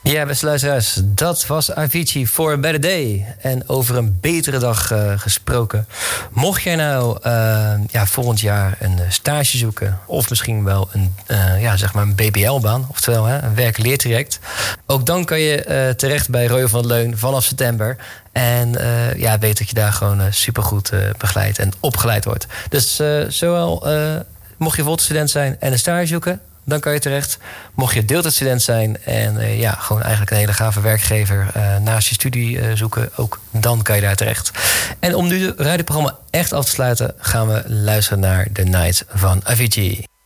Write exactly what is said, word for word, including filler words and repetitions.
Ja, beste luisteraars, dat was Avicii for a Better Day. En over een betere dag uh, gesproken. Mocht jij nou uh, ja, volgend jaar een stage zoeken, of misschien wel een, uh, ja, zeg maar een B B L-baan, oftewel hè, een werk-leertraject, ook dan kan je uh, terecht bij Roy van Leun vanaf september. En uh, ja, weet dat je daar gewoon uh, supergoed uh, begeleid en opgeleid wordt. Dus uh, zowel uh, mocht je voltijdstudent zijn en een stage zoeken, dan kan je terecht. Mocht je deeltijdstudent zijn en uh, ja, gewoon eigenlijk een hele gave werkgever uh, naast je studie uh, zoeken, ook dan kan je daar terecht. En om nu het radioprogramma echt af te sluiten, gaan we luisteren naar The Night van Avicii.